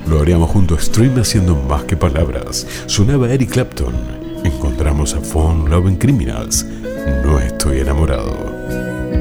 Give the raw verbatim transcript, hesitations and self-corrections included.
Lo haríamos junto a Extreme haciendo Más que Palabras. Sonaba Eric Clapton. Encontramos a Phone Loving Criminals. No estoy enamorado.